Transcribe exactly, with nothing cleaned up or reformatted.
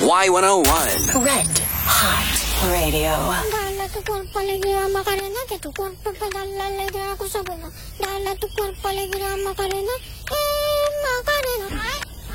Y one oh one. Red Hot Radio. Dala tu cuerpo alegría Macarena, que tu cuerpo para dar la alegría cosa buena. Dala tu cuerpo alegría Macarena.